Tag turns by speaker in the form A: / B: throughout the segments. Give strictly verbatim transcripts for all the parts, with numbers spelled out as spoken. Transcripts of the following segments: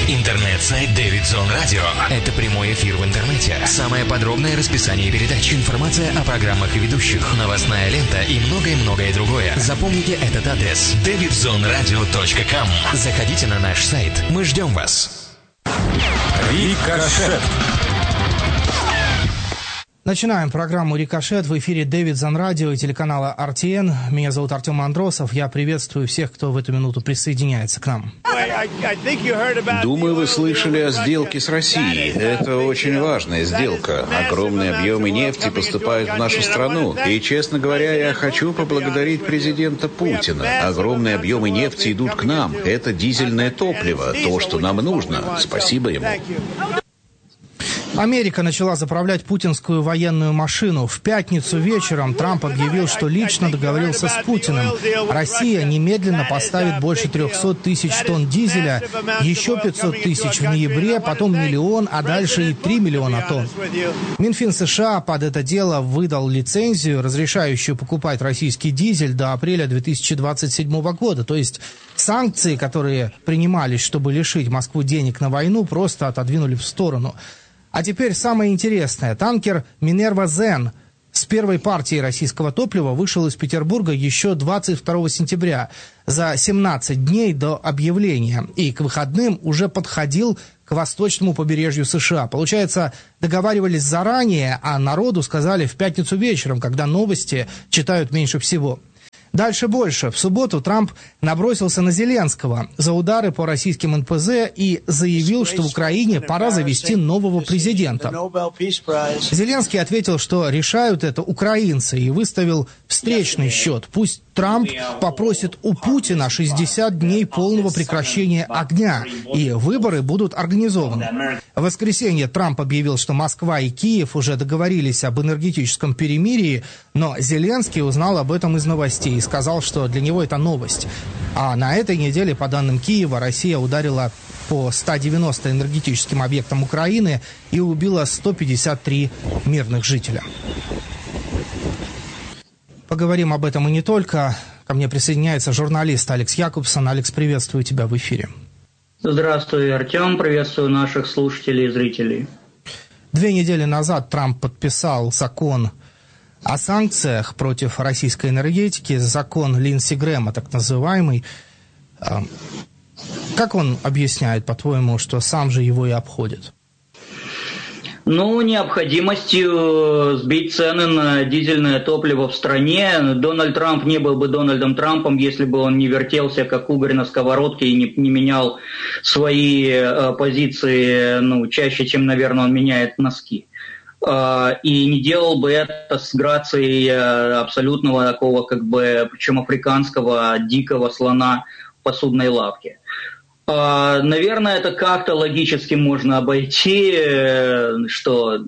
A: Интернет-сайт Davidson Radio. Это прямой эфир в интернете. Самое подробное расписание передач, информация о программах и ведущих, новостная лента и многое-многое другое. Запомните этот адрес: дэвидсон радио точка ком. Заходите на наш сайт. Мы ждем вас.
B: Рикошет.
C: Начинаем программу «Рикошет». В эфире Davidson Radio и телеканала ар ти эн. Меня зовут Артем Андросов. Я приветствую всех, кто в эту минуту присоединяется к нам.
D: Думаю, вы слышали о сделке с Россией. Это очень важная сделка. Огромные объемы нефти поступают в нашу страну. И, честно говоря, я хочу поблагодарить президента Путина. Огромные объемы нефти идут к нам. Это дизельное топливо, то, что нам нужно. Спасибо ему.
C: Америка начала заправлять путинскую военную машину. В пятницу вечером Трамп объявил, что лично договорился с Путиным. Россия немедленно поставит больше трехсот тысяч тонн дизеля, еще пятьсот тысяч в ноябре, потом миллион, а дальше и три миллиона тонн. Минфин США под это дело выдал лицензию, разрешающую покупать российский дизель до апреля две тысячи двадцать седьмого года. То есть санкции, которые принимались, чтобы лишить Москву денег на войну, просто отодвинули в сторону. А теперь самое интересное. Танкер «Минерва Зен» с первой партией российского топлива вышел из Петербурга еще двадцать второго сентября, за семнадцать дней до объявления, и к выходным уже подходил к восточному побережью США. Получается, договаривались заранее, а народу сказали в пятницу вечером, когда новости читают меньше всего. Дальше больше. В субботу Трамп набросился на Зеленского за удары по российским эн пэ зэ и заявил, что в Украине пора завести нового президента. Зеленский ответил, что решают это украинцы, и выставил встречный счет. Пусть Трамп попросит у Путина шестьдесят дней полного прекращения огня, и выборы будут организованы. В воскресенье Трамп объявил, что Москва и Киев уже договорились об энергетическом перемирии, но Зеленский узнал об этом из новостей и сказал, что для него это новость. А на этой неделе, по данным Киева, Россия ударила по ста девяноста энергетическим объектам Украины и убила сто пятьдесят три мирных жителя. Поговорим об этом и не только. Ко мне присоединяется журналист Алекс Якубсон. Алекс, приветствую тебя в эфире.
E: Здравствуй, Артем. Приветствую наших слушателей и зрителей.
C: Две недели назад Трамп подписал закон о санкциях против российской энергетики, закон Линдси Грэма, так называемый. Как он объясняет, по-твоему, что сам же его и обходит?
E: Ну, необходимостью сбить цены на дизельное топливо в стране. Дональд Трамп не был бы Дональдом Трампом, если бы он не вертелся как угорь на сковородке и не, не менял свои э, позиции, ну, чаще, чем, наверное, он меняет носки. Э, и не делал бы это с грацией э, абсолютного такого, как бы, причем африканского дикого слона в посудной лавке. Наверное, это как-то логически можно обойти, что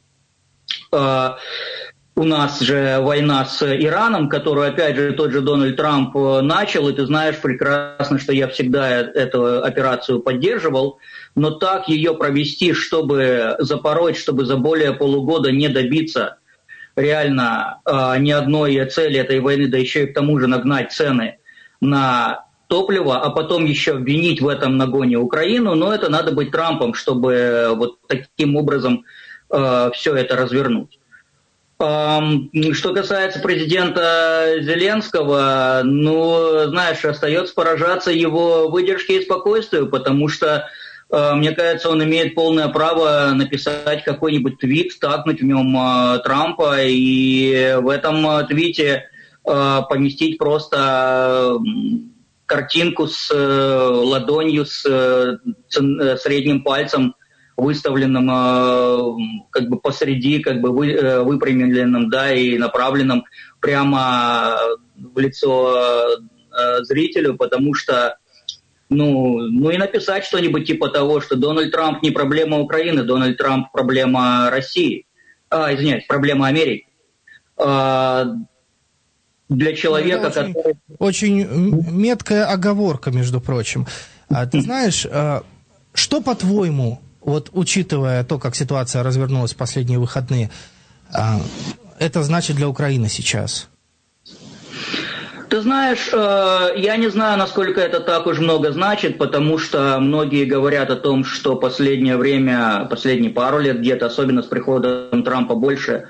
E: у нас же война с Ираном, которую, опять же, тот же Дональд Трамп начал, и ты знаешь прекрасно, что я всегда эту операцию поддерживал, но так ее провести, чтобы запороть, чтобы за более полугода не добиться реально ни одной цели этой войны, да еще и к тому же нагнать цены на топливо, а потом еще обвинить в этом нагоне Украину, но это надо быть Трампом, чтобы вот таким образом э, все это развернуть. Эм, что касается президента Зеленского, ну, знаешь, остается поражаться его выдержке и спокойствию, потому что, э, мне кажется, он имеет полное право написать какой-нибудь твит, тагнуть в нем э, Трампа, и в этом э, твите э, поместить просто... Э, картинку с э, ладонью, с э, средним пальцем, выставленным э, как бы посреди, как бы вы, э, выпрямленным, да, и направленным прямо в лицо э, зрителю, потому что, ну, ну и написать что-нибудь типа того, что Дональд Трамп не проблема Украины, Дональд Трамп проблема России, а, извиняюсь, проблема Америки. А, для человека,
C: очень,
E: который...
C: Очень меткая оговорка, между прочим. А, ты знаешь, а, что, по-твоему, вот учитывая то, как ситуация развернулась в последние выходные, а, это значит для Украины сейчас?
E: Ты знаешь, я не знаю, насколько это так уж много значит, потому что многие говорят о том, что последнее время, последние пару лет где-то, особенно с приходом Трампа, больше,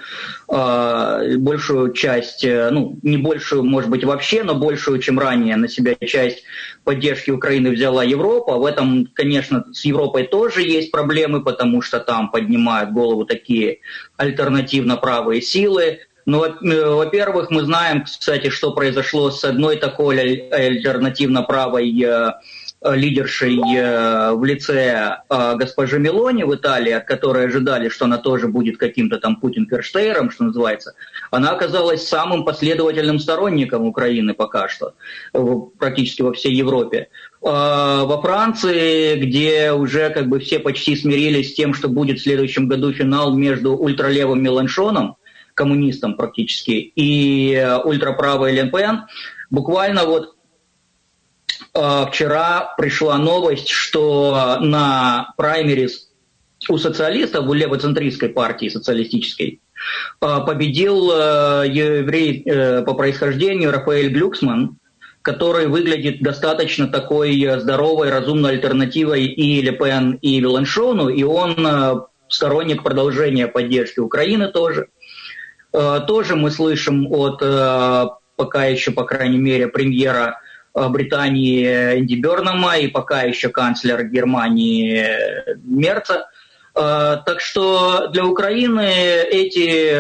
E: большую часть, ну, не большую, может быть, вообще, но большую, чем ранее, на себя часть поддержки Украины взяла Европа. В этом, конечно, с Европой тоже есть проблемы, потому что там поднимают голову такие альтернативно правые силы. Ну, во-первых, мы знаем, кстати, что произошло с одной такой альтернативно правой э, лидершей э, в лице э, госпожи Мелони в Италии, от которой ожидали, что она тоже будет каким-то там Путин-Ферштейром, что называется. Она оказалась самым последовательным сторонником Украины пока что, практически во всей Европе. Во Франции, где уже как бы все почти смирились с тем, что будет в следующем году финал между ультралевым Меланшоном, коммунистом практически, и ультраправой Ле Пен, буквально вот э, вчера пришла новость, что на праймерис у социалистов, у левоцентристской партии социалистической, э, победил э, еврей э, по происхождению Рафаэль Глюксман, который выглядит достаточно такой здоровой, разумной альтернативой и Ле Пен, и Меланшону, и он э, сторонник продолжения поддержки Украины тоже. Тоже мы слышим от, пока еще, по крайней мере, премьера Британии Энди Бернама и пока еще канцлера Германии Мерца. Так что для Украины эти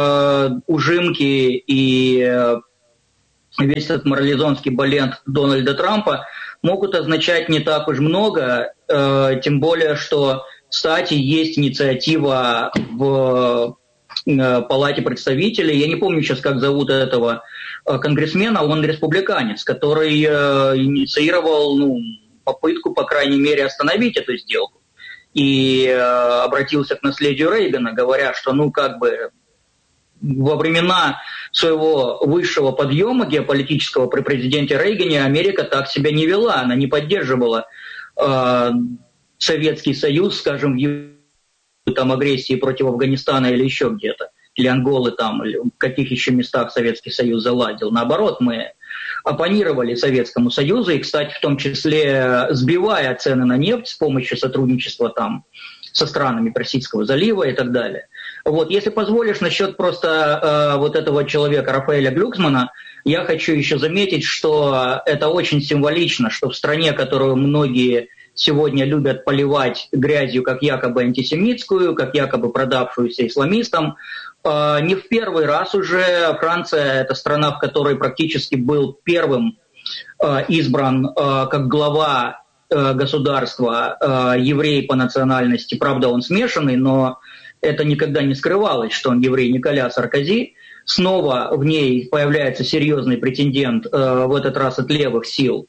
E: ужимки и весь этот морализонский балет Дональда Трампа могут означать не так уж много, тем более, что, кстати, есть инициатива в Палате представителей, я не помню сейчас, как зовут этого конгрессмена, он республиканец, который инициировал ну, попытку, по крайней мере, остановить эту сделку. И обратился к наследию Рейгана, говоря, что ну как бы во времена своего высшего подъема геополитического при президенте Рейгане Америка так себя не вела, она не поддерживала э, Советский Союз, скажем, в его там агрессии против Афганистана или еще где-то, или Анголы там, или в каких еще местах Советский Союз заладил. Наоборот, мы оппонировали Советскому Союзу, и, кстати, в том числе сбивая цены на нефть с помощью сотрудничества там со странами Персидского залива и так далее. Вот, если позволишь, насчет просто э, вот этого человека Рафаэля Глюксмана, я хочу еще заметить, что это очень символично, что в стране, которую многие сегодня любят поливать грязью как якобы антисемитскую, как якобы продавшуюся исламистам. Не в первый раз уже Франция – это страна, в которой практически был первым избран как глава государства еврей по национальности. Правда, он смешанный, но это никогда не скрывалось, что он еврей Николя Саркози. Снова в ней появляется серьезный претендент, в этот раз от левых сил,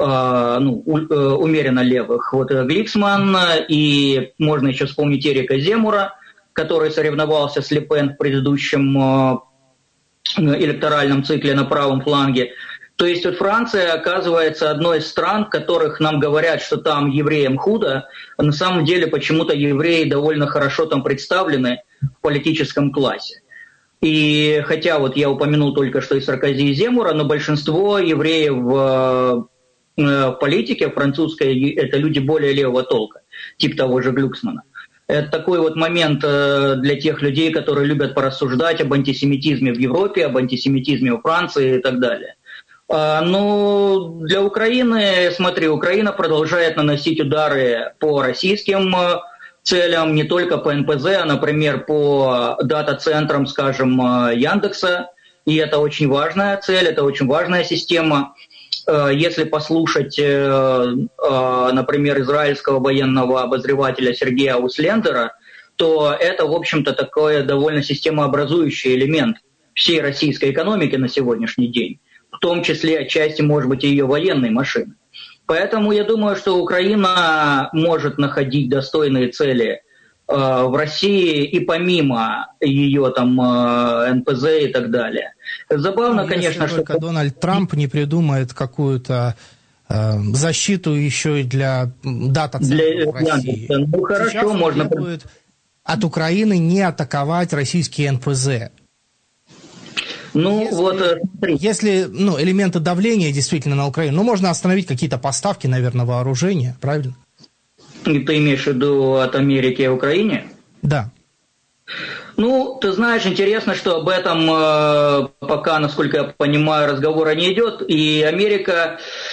E: ну, умеренно левых, вот Гликсман, и можно еще вспомнить Эрика Земура, который соревновался с Ле Пен в предыдущем электоральном цикле на правом фланге. То есть вот Франция оказывается одной из стран, в которых нам говорят, что там евреям худо, а на самом деле почему-то евреи довольно хорошо там представлены в политическом классе. И хотя вот я упомянул только что и Саркози, и Земура, но большинство евреев в в политике французской это люди более левого толка, типа того же Глюксмана. Это такой вот момент для тех людей, которые любят порассуждать об антисемитизме в Европе, об антисемитизме во Франции и так далее. Ну, для Украины, смотри, Украина продолжает наносить удары по российским целям, не только по эн пэ зэ, а, например, по дата-центрам, скажем, Яндекса. И это очень важная цель, это очень важная система. Если послушать, например, израильского военного обозревателя Сергея Ауслендера, то это, в общем-то, такой довольно системообразующий элемент всей российской экономики на сегодняшний день, в том числе отчасти, может быть, и ее военной машины. Поэтому я думаю, что Украина может находить достойные цели в России и помимо ее там эн пэ зэ и так далее. Забавно, ну, конечно,
C: если только что Дональд Трамп не придумает какую-то э, защиту еще и для дата-центров России.
E: Ну хорошо,
C: сейчас
E: можно
C: требует от Украины не атаковать российские эн пэ зэ.
E: Ну,
C: если,
E: вот...
C: Если ну, элементы давления действительно на Украину, ну, можно остановить какие-то поставки, наверное, вооружения, правильно?
E: И ты имеешь в виду от Америки о Украине?
C: Да.
E: Ну, ты знаешь, интересно, что об этом э, пока, насколько я понимаю, разговора не идет. И Америка,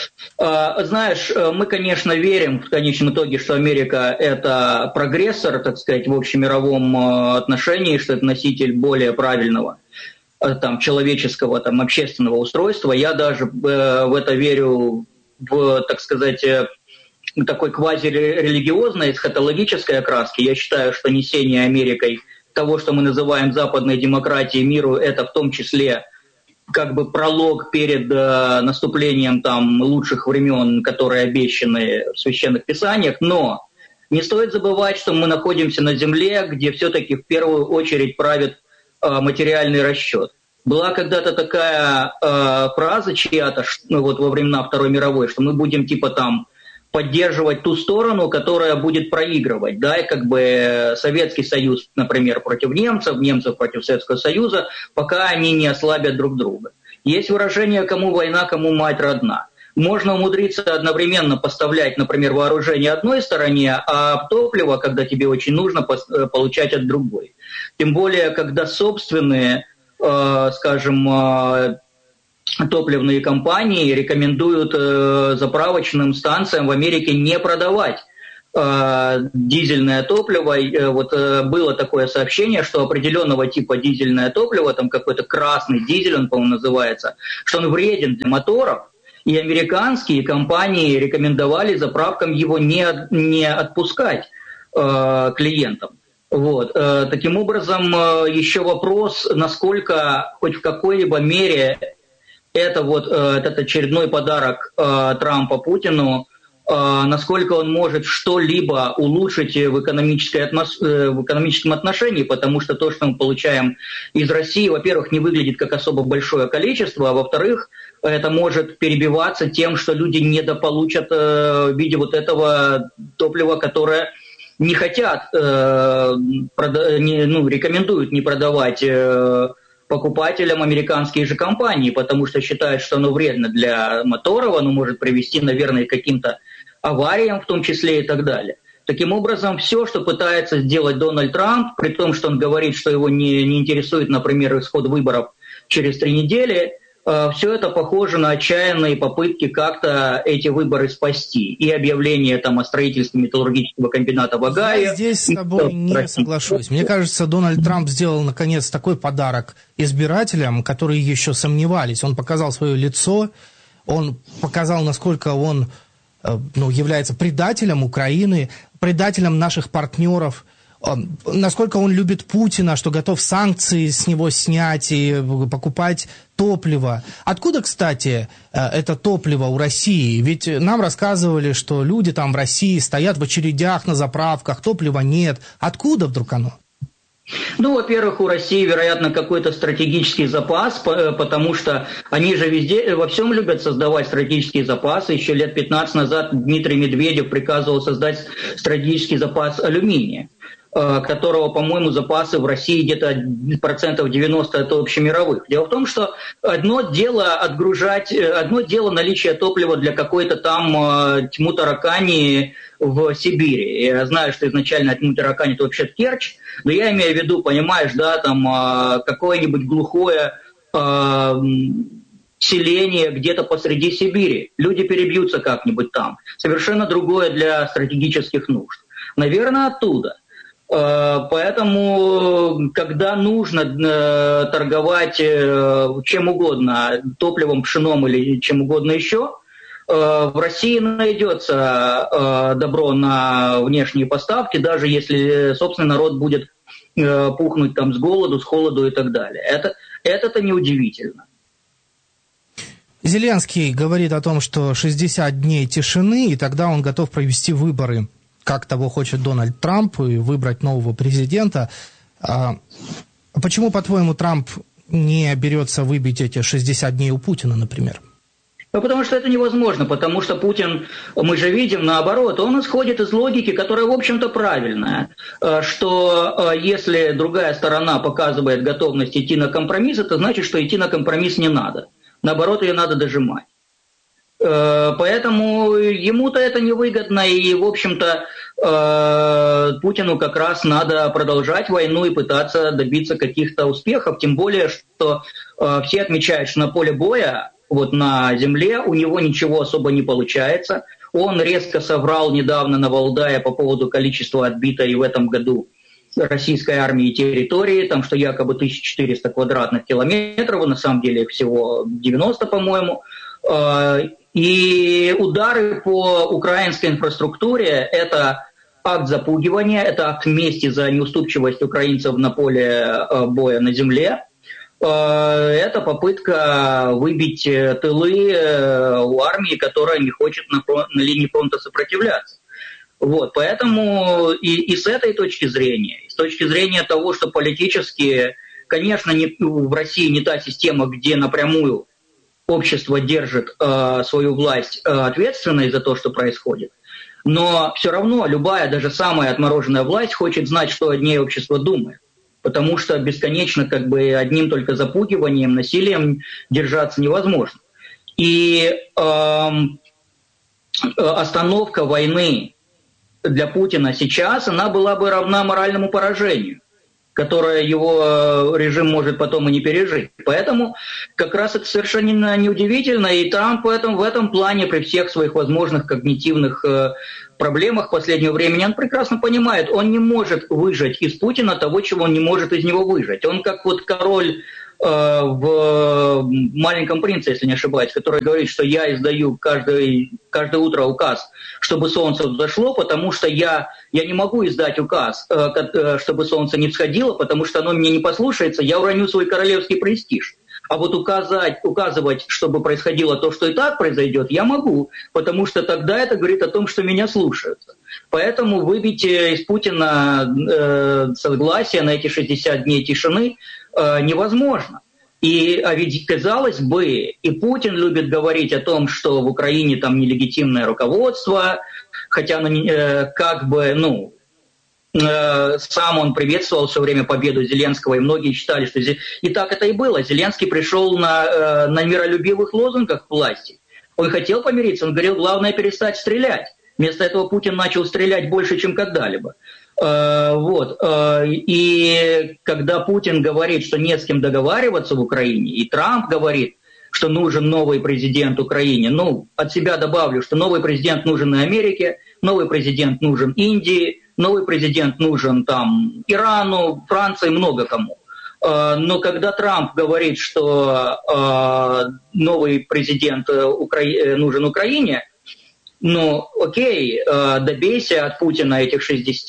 E: э, знаешь, мы, конечно, верим в конечном итоге, что Америка – это прогрессор, так сказать, в общемировом э, отношении, что это носитель более правильного э, там, человеческого, там, общественного устройства. Я даже э, в это верю, в, так сказать, э, такой квазирелигиозной, эсхатологической окраски. Я считаю, что несение Америкой того, что мы называем западной демократией миру, это в том числе как бы пролог перед э, наступлением там лучших времен, которые обещаны в священных писаниях. Но не стоит забывать, что мы находимся на земле, где все-таки в первую очередь правит э, материальный расчет. Была когда-то такая э, фраза чья-то, ну, вот во времена Второй мировой, что мы будем типа там поддерживать ту сторону, которая будет проигрывать, да, и как бы Советский Союз, например, против немцев, немцев против Советского Союза, пока они не ослабят друг друга. Есть выражение «кому война, кому мать родна». Можно умудриться одновременно поставлять, например, вооружение одной стороне, а топливо, когда тебе очень нужно, получать от другой. Тем более, когда собственные, э, скажем, э, топливные компании рекомендуют э, заправочным станциям в Америке не продавать э, дизельное топливо. Э, вот э, было такое сообщение, что определенного типа дизельное топливо, там какой-то красный дизель, он, по-моему, называется, что он вреден для моторов, и американские компании рекомендовали заправкам его не, не отпускать э, клиентам. Вот. Э, таким образом, э, еще вопрос, насколько хоть в какой-либо мере это вот э, этот очередной подарок э, Трампа Путину, э, насколько он может что-либо улучшить в, экономической атмос... э, в экономическом отношении, потому что то, что мы получаем из России, во-первых, не выглядит как особо большое количество, а во-вторых, это может перебиваться тем, что люди недополучат э, в виде вот этого топлива, которое не хотят, э, прода... не, ну, рекомендуют не продавать э, покупателям американские же компании, потому что считают, что оно вредно для моторов, оно может привести, наверное, к каким-то авариям в том числе и так далее. Таким образом, все, что пытается сделать Дональд Трамп, при том, что он говорит, что его не, не интересует, например, исход выборов через три недели, все это похоже на отчаянные попытки как-то эти выборы спасти. И объявление там о строительстве металлургического комбината в Огайо.
C: Я здесь с тобой не соглашусь. Мне кажется, Дональд Трамп сделал, наконец, такой подарок избирателям, которые еще сомневались. Он показал свое лицо, он показал, насколько он ну, является предателем Украины, предателем наших партнеров, насколько он любит Путина, что готов санкции с него снять и покупать топливо. Откуда, кстати, это топливо у России? Ведь нам рассказывали, что люди там в России стоят в очередях на заправках, топлива нет. Откуда вдруг оно?
E: Ну, во-первых, у России, вероятно, какой-то стратегический запас, потому что они же везде, во всем любят создавать стратегические запасы. Еще лет пятнадцать назад Дмитрий Медведев приказывал создать стратегический запас алюминия, которого, по-моему, запасы в России где-то процентов девяносто от общемировых. Дело в том, что одно дело отгружать, одно дело наличие топлива для какой-то там тьму таракани в Сибири. Я знаю, что изначально тьму таракани это вообще Керчь, но я имею в виду, понимаешь, да, там какое-нибудь глухое селение где-то посреди Сибири. Люди перебьются как-нибудь там. Совершенно другое для стратегических нужд. Наверное, оттуда. Поэтому, когда нужно э, торговать э, чем угодно, топливом, пшеном или чем угодно еще, э, в России найдется э, добро на внешние поставки, даже если собственный народ будет э, пухнуть там с голоду, с холоду и так далее. Это, это-то неудивительно.
C: Зеленский говорит о том, что шестьдесят дней тишины, и тогда он готов провести выборы, как того хочет Дональд Трамп, и выбрать нового президента. А почему, по-твоему, Трамп не берется выбить эти шестьдесят дней у Путина, например?
E: Ну, потому что это невозможно, потому что Путин, мы же видим, наоборот, он исходит из логики, которая, в общем-то, правильная, что если другая сторона показывает готовность идти на компромисс, это значит, что идти на компромисс не надо. Наоборот, ее надо дожимать. Поэтому ему-то это невыгодно, и, в общем-то, Путину как раз надо продолжать войну и пытаться добиться каких-то успехов, тем более, что все отмечают, что на поле боя, вот на земле, у него ничего особо не получается. Он резко соврал недавно на Валдае по поводу количества отбитой в этом году российской армии территории, там, что якобы тысяча четыреста квадратных километров, а на самом деле всего девяносто, по-моему. И удары по украинской инфраструктуре – это акт запугивания, это акт мести за неуступчивость украинцев на поле боя на земле. Это попытка выбить тылы у армии, которая не хочет на, фронт, на линии фронта сопротивляться. Вот, поэтому и, и с этой точки зрения, и с точки зрения того, что политически, конечно, не, в России не та система, где напрямую общество держит э, свою власть э, ответственной за то, что происходит, но все равно любая, даже самая отмороженная власть хочет знать, что о ней общество думает, потому что бесконечно как бы одним только запугиванием, насилием держаться невозможно. И э, остановка войны для Путина сейчас, она была бы равна моральному поражению, которое его режим может потом и не пережить. Поэтому как раз это совершенно неудивительно, и Трамп в этом, в этом плане при всех своих возможных когнитивных э, проблемах последнего времени, он прекрасно понимает, он не может выжать из Путина того, чего он не может из него выжать. Он как вот король э, в «Маленьком принце», если не ошибаюсь, который говорит, что я издаю каждое, каждое утро указ, чтобы солнце взошло, потому что я, я не могу издать указ, э, чтобы солнце не всходило, потому что оно меня не послушается, я уроню свой королевский престиж. А вот указать, указывать, чтобы происходило то, что и так произойдет, я могу, потому что тогда это говорит о том, что меня слушаются. Поэтому выбить из Путина э, согласие на эти шестьдесят дней тишины э, невозможно. И, а ведь, казалось бы, и Путин любит говорить о том, что в Украине там нелегитимное руководство, хотя оно э, как бы, ну, э, сам он приветствовал все время победу Зеленского, и многие считали, что... И так это и было. Зеленский пришел на, э, на миролюбивых лозунгах к власти. Он хотел помириться, он говорил, главное перестать стрелять. Вместо этого Путин начал стрелять больше, чем когда-либо. Вот. И когда Путин говорит, что не с кем договариваться в Украине, и Трамп говорит, что нужен новый президент Украине, ну, от себя добавлю, что новый президент нужен и Америке, новый президент нужен Индии, новый президент нужен там Ирану, Франции, много кому. Но когда Трамп говорит, что новый президент нужен Украине, ну, окей, добейся от Путина этих шестьдесят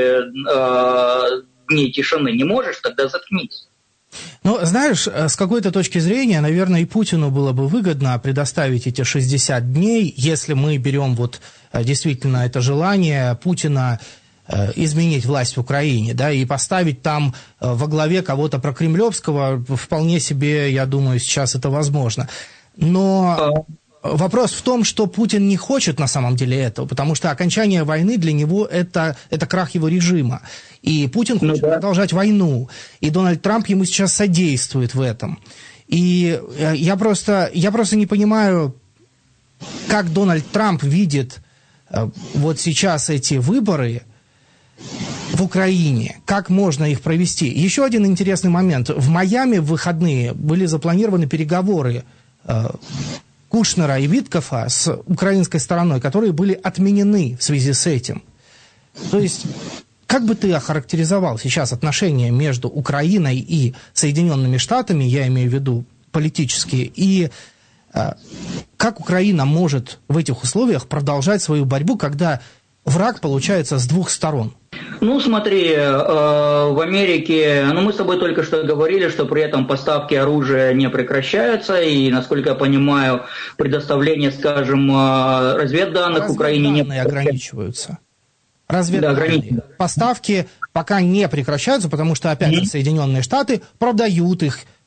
E: дней тишины. Не можешь, тогда заткнись.
C: Ну, знаешь, с какой-то точки зрения, наверное, и Путину было бы выгодно предоставить эти шестьдесят дней, если мы берем вот действительно это желание Путина изменить власть в Украине, да, и поставить там во главе кого-то прокремлевского, вполне себе, я думаю, сейчас это возможно. Но... Вопрос в том, что Путин не хочет на самом деле этого, потому что окончание войны для него это, это крах его режима. И Путин хочет ну, да. продолжать войну. И Дональд Трамп ему сейчас содействует в этом. И я просто, я просто не понимаю, как Дональд Трамп видит вот сейчас эти выборы в Украине, как можно их провести. Еще один интересный момент. В Майами в выходные были запланированы переговоры Кушнера и Виткофа с украинской стороной, которые были отменены в связи с этим. То есть, как бы ты охарактеризовал сейчас отношения между Украиной и Соединенными Штатами, я имею в виду политические, и э, как Украина может в этих условиях продолжать свою борьбу, когда враг получается с двух сторон?
E: Ну, смотри, э, в Америке, ну, мы с тобой только что говорили, что при этом поставки оружия не прекращаются, и, насколько я понимаю, предоставление, скажем, разведданных Украине не
C: ограничиваются. Разведданные. Да, поставки пока не прекращаются, потому что, опять же, Соединенные Штаты продают их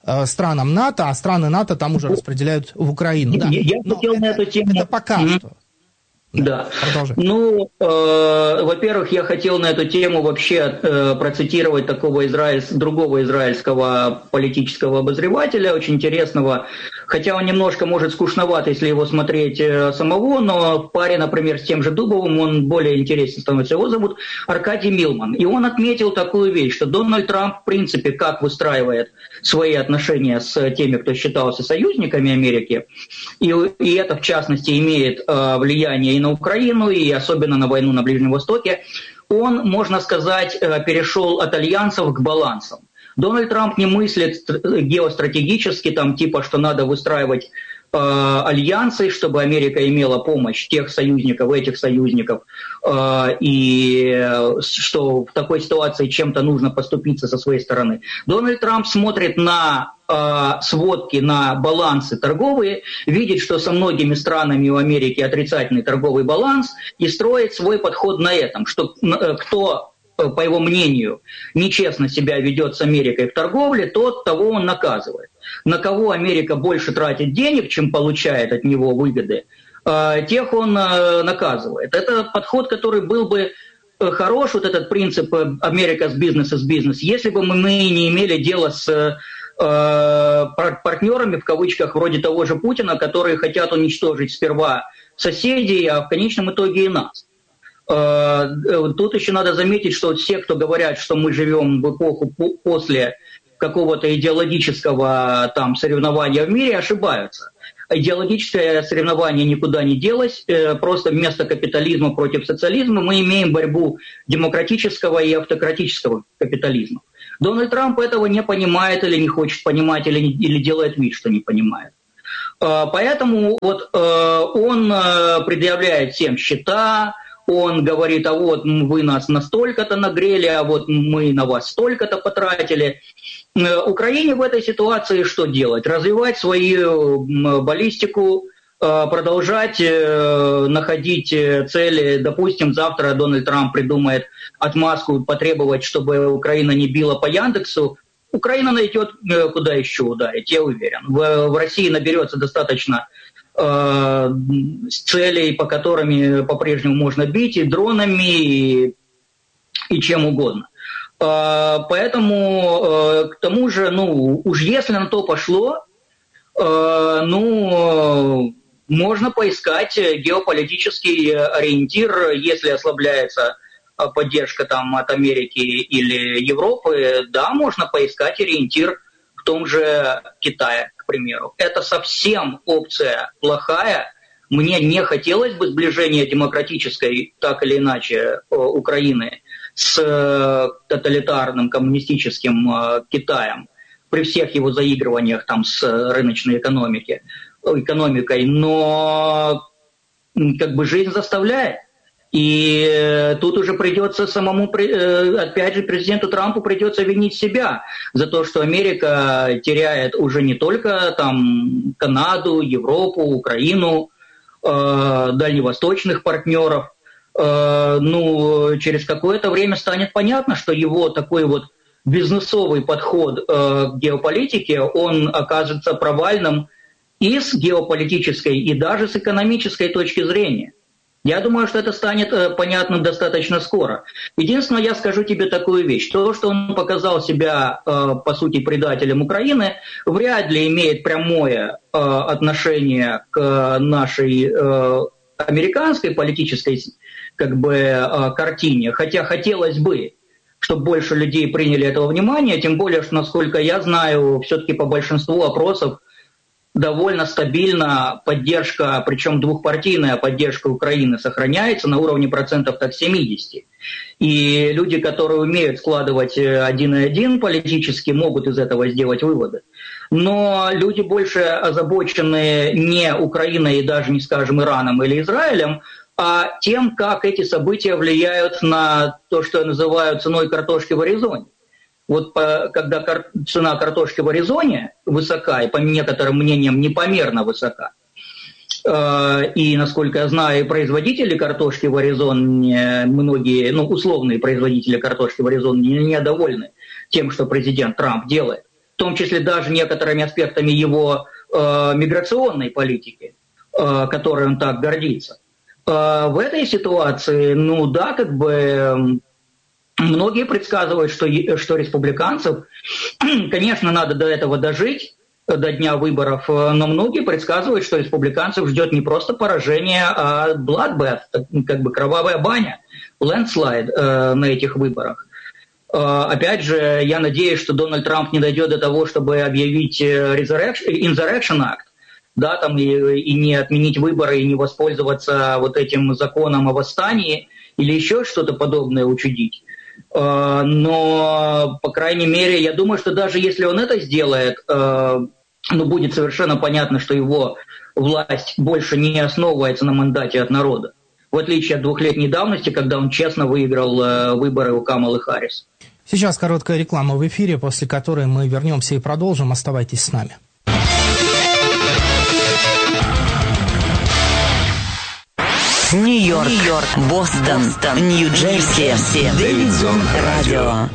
C: э, странам НАТО, а страны НАТО там уже распределяют в Украину. Да.
E: Я, я хотел
C: это,
E: на эту тему...
C: Это пока mm-hmm. что.
E: Да.
C: да.
E: Ну, э, во-первых, я хотел на эту тему вообще э, процитировать такого израиль... другого израильского политического обозревателя, очень интересного, хотя он немножко, может, скучноват, если его смотреть э, самого, но в паре, например, с тем же Дубовым он более интересен становится. Его зовут Аркадий Милман. И он отметил такую вещь, что Дональд Трамп, в принципе, как выстраивает свои отношения с теми, кто считался союзниками Америки, и, и это, в частности, имеет э, влияние и на Украину, и особенно на войну на Ближнем Востоке, он, можно сказать, перешел от альянсов к балансам. Дональд Трамп не мыслит геостратегически, там, типа, что надо выстраивать э, альянсы, чтобы Америка имела помощь тех союзников, этих союзников, э, и что в такой ситуации чем-то нужно поступиться со своей стороны. Дональд Трамп смотрит на сводки, на балансы торговые, видит, что со многими странами у Америки отрицательный торговый баланс, и строит свой подход на этом, что кто, по его мнению, нечестно себя ведет с Америкой в торговле, тот того он наказывает. На кого Америка больше тратит денег, чем получает от него выгоды, тех он наказывает. Это подход, который был бы хорош, вот этот принцип «America's business is business», если бы мы не имели дело с партнерами, в кавычках, вроде того же Путина, которые хотят уничтожить сперва соседей, а в конечном итоге и нас. Тут еще надо заметить, что все, кто говорят, что мы живем в эпоху после какого-то идеологического там соревнования в мире, ошибаются. Идеологическое соревнование никуда не делось, просто вместо капитализма против социализма мы имеем борьбу демократического и автократического капитализма. Дональд Трамп этого не понимает или не хочет понимать, или, или делает вид, что не понимает. Поэтому вот он предъявляет всем счета, он говорит, а вот вы нас настолько-то нагрели, а вот мы на вас столько-то потратили. Украине в этой ситуации что делать? Развивать свою баллистику, продолжать находить цели. Допустим, завтра Дональд Трамп придумает отмазку, потребовать, чтобы Украина не била по Яндексу. Украина найдет, куда еще ударить, я уверен. В, в России наберется достаточно э, целей, по которым по-прежнему можно бить, и дронами, и, и чем угодно. Э, поэтому, э, к тому же, ну, уж если на то пошло, э, ну... можно поискать геополитический ориентир, если ослабляется поддержка там от Америки или Европы, да, можно поискать ориентир в том же Китае, к примеру. Это совсем опция плохая. Мне не хотелось бы сближения демократической, так или иначе, Украины с тоталитарным коммунистическим Китаем при всех его заигрываниях там с рыночной экономикой. экономикой, но как бы жизнь заставляет. И тут уже придется самому, опять же, президенту Трампу придется винить себя за то, что Америка теряет уже не только там Канаду, Европу, Украину, э, дальневосточных партнеров. Э, ну, через какое-то время станет понятно, что его такой вот бизнесовый подход э, к геополитике, он окажется провальным и с геополитической, и даже с экономической точки зрения. Я думаю, что это станет э, понятным достаточно скоро. Единственное, я скажу тебе такую вещь. То, что он показал себя, э, по сути, предателем Украины, вряд ли имеет прямое э, отношение к нашей э, американской политической как бы, э, картине. Хотя хотелось бы, чтобы больше людей приняли этого внимания. Тем более, что, насколько я знаю, все-таки по большинству опросов довольно стабильно поддержка, причем двухпартийная поддержка Украины сохраняется на уровне процентов так семьдесят. И люди, которые умеют складывать один и один политически, могут из этого сделать выводы. Но люди больше озабочены не Украиной и даже не, скажем, Ираном или Израилем, а тем, как эти события влияют на то, что я называю ценой картошки в Аризоне. Вот по, когда кар, цена картошки в Аризоне высока, и по некоторым мнениям непомерно высока, э, и, насколько я знаю, и производители картошки в Аризоне, многие, ну, условные производители картошки в Аризоне недовольны тем, что президент Трамп делает. в том числе даже некоторыми аспектами его э, миграционной политики, э, которой он так гордится. Э, в этой ситуации, ну да, как бы многие предсказывают, что, что республиканцев, конечно, надо до этого дожить, до дня выборов, но многие предсказывают, что республиканцев ждет не просто поражение, а bloodbath, как бы кровавая баня, landslide э, на этих выборах. Э, опять же, я надеюсь, что Дональд Трамп не дойдет до того, чтобы объявить Insurrection Act, да, там, и, и не отменить выборы, и не воспользоваться вот этим законом о восстании, или еще что-то подобное учудить. Э, но, по крайней мере, я думаю, что даже если он это сделает, э, ну, будет совершенно понятно, что его власть больше не основывается на мандате от народа, в отличие от двухлетней давности, когда он честно выиграл э, выборы у Камалы Харрис.
C: Сейчас короткая реклама в эфире, после которой мы вернемся и продолжим. Оставайтесь с нами.
B: Нью-Йорк, Нью-Йорк, Бостон, Бостон, Нью-Джерси, Дэвидсон Радио.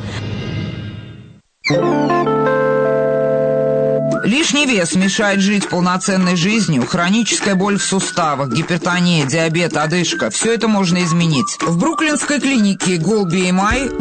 F: Лишний вес мешает жить полноценной жизнью, хроническая боль в суставах, гипертония, диабет, одышка – все это можно изменить. В бруклинской клинике Goal би эм ай